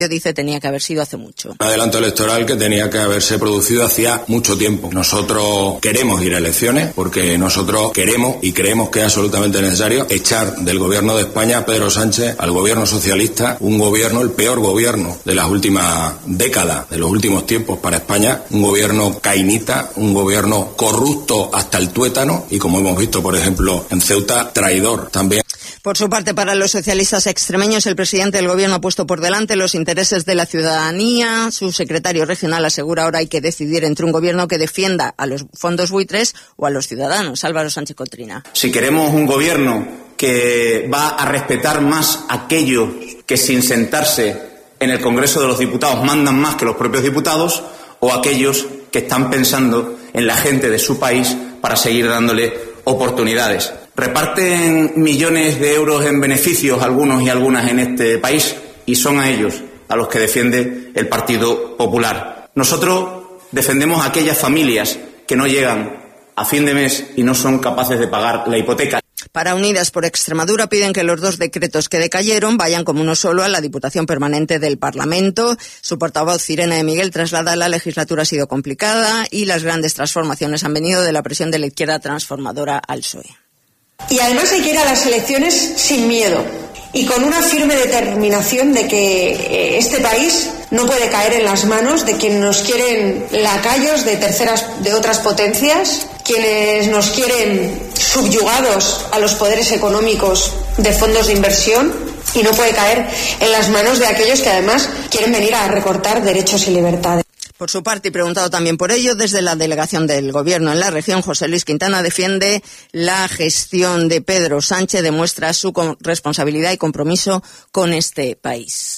dice tenía que haber sido hace mucho. Un adelanto electoral que tenía que haberse producido hacía mucho tiempo. Nosotros queremos ir a elecciones porque nosotros queremos y creemos que es absolutamente necesario echar del gobierno de España a Pedro Sánchez, al gobierno socialista, un gobierno, el peor gobierno de las últimas décadas, de los últimos tiempos para España, un gobierno cainita, un gobierno corrupto hasta el tuétano y, como hemos visto, por ejemplo, en Ceuta, traidor también. Por su parte, para los socialistas extremeños, el presidente del gobierno ha puesto por delante los intereses de la ciudadanía. Su secretario regional asegura ahora hay que decidir entre un gobierno que defienda a los fondos buitres o a los ciudadanos. Álvaro Sánchez Cotrina. Si queremos un gobierno que va a respetar más a aquellos que sin sentarse en el Congreso de los Diputados mandan más que los propios diputados, o aquellos que están pensando en la gente de su país para seguir dándole oportunidades. Reparten millones de euros en beneficios algunos y algunas en este país y son a ellos a los que defiende el Partido Popular. Nosotros defendemos a aquellas familias que no llegan a fin de mes y no son capaces de pagar la hipoteca. Para Unidas por Extremadura piden que los 2 decretos que decayeron vayan como uno solo a la Diputación Permanente del Parlamento. Su portavoz, Irene de Miguel, traslada la legislatura ha sido complicada y las grandes transformaciones han venido de la presión de la izquierda transformadora al PSOE. Y además hay que ir a las elecciones sin miedo y con una firme determinación de que este país no puede caer en las manos de quienes nos quieren lacayos de otras potencias, quienes nos quieren subyugados a los poderes económicos de fondos de inversión, y no puede caer en las manos de aquellos que además quieren venir a recortar derechos y libertades. Por su parte, y preguntado también por ello, desde la delegación del Gobierno en la región, José Luis Quintana defiende la gestión de Pedro Sánchez, demuestra su responsabilidad y compromiso con este país.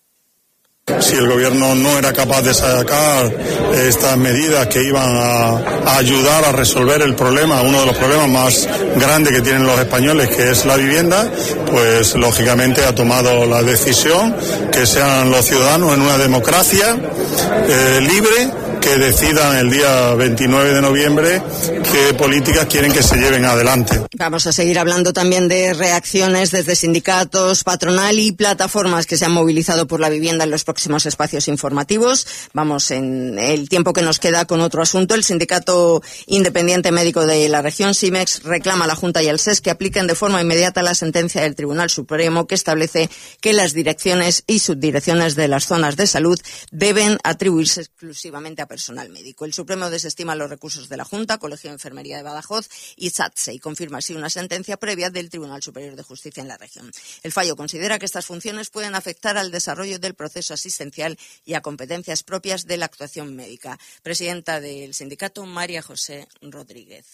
Si el gobierno no era capaz de sacar estas medidas que iban a ayudar a resolver el problema, uno de los problemas más grandes que tienen los españoles, que es la vivienda, pues lógicamente ha tomado la decisión que sean los ciudadanos en una democracia libre que decidan el día 29 de noviembre qué políticas quieren que se lleven adelante. Vamos a seguir hablando también de reacciones desde sindicatos, patronal y plataformas que se han movilizado por la vivienda en los próximos espacios informativos. Vamos en el tiempo que nos queda con otro asunto. El Sindicato Independiente Médico de la región, SIMEX, reclama a la Junta y al SES que apliquen de forma inmediata la sentencia del Tribunal Supremo que establece que las direcciones y subdirecciones de las zonas de salud deben atribuirse exclusivamente a personal médico. El Supremo desestima los recursos de la Junta, Colegio de Enfermería de Badajoz y SATSE y confirma así una sentencia previa del Tribunal Superior de Justicia en la región. El fallo considera que estas funciones pueden afectar al desarrollo del proceso asistencial y a competencias propias de la actuación médica. Presidenta del sindicato, María José Rodríguez.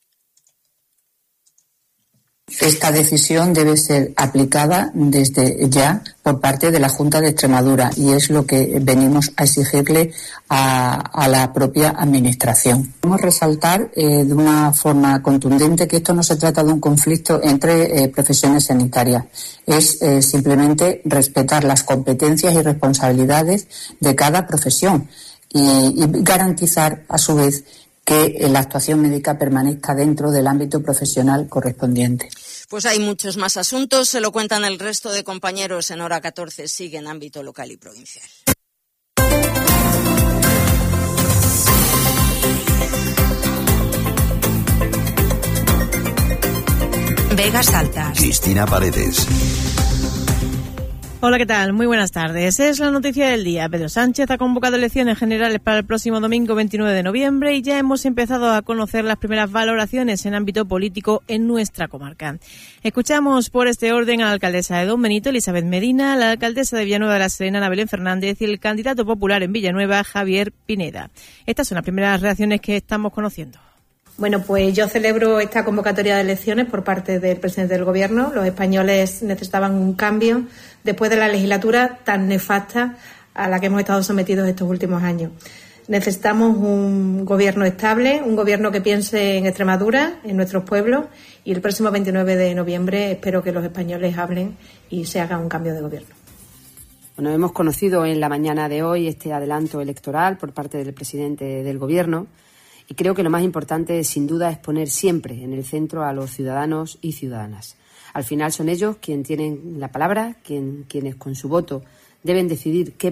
Esta decisión debe ser aplicada desde ya por parte de la Junta de Extremadura y es lo que venimos a exigirle a la propia Administración. Queremos resaltar de una forma contundente que esto no se trata de un conflicto entre profesiones sanitarias, es simplemente respetar las competencias y responsabilidades de cada profesión y garantizar a su vez que la actuación médica permanezca dentro del ámbito profesional correspondiente. Pues hay muchos más asuntos, se lo cuentan el resto de compañeros en Hora 14, sigue en ámbito local y provincial. Vegas Altas. Cristina Paredes. Hola, ¿qué tal? Muy buenas tardes. Es la noticia del día. Pedro Sánchez ha convocado elecciones generales para el próximo domingo 29 de noviembre y ya hemos empezado a conocer las primeras valoraciones en ámbito político en nuestra comarca. Escuchamos por este orden a la alcaldesa de Don Benito, Elizabeth Medina, la alcaldesa de Villanueva de la Serena, Ana Belén Fernández, y el candidato popular en Villanueva, Javier Pineda. Estas son las primeras reacciones que estamos conociendo. Bueno, pues yo celebro esta convocatoria de elecciones por parte del presidente del Gobierno. Los españoles necesitaban un cambio después de la legislatura tan nefasta a la que hemos estado sometidos estos últimos años. Necesitamos un gobierno estable, un gobierno que piense en Extremadura, en nuestros pueblos, y el próximo 29 de noviembre espero que los españoles hablen y se haga un cambio de gobierno. Bueno, hemos conocido en la mañana de hoy este adelanto electoral por parte del presidente del Gobierno. Y creo que lo más importante, sin duda, es poner siempre en el centro a los ciudadanos y ciudadanas. Al final son ellos quienes tienen la palabra, quienes con su voto deben decidir qué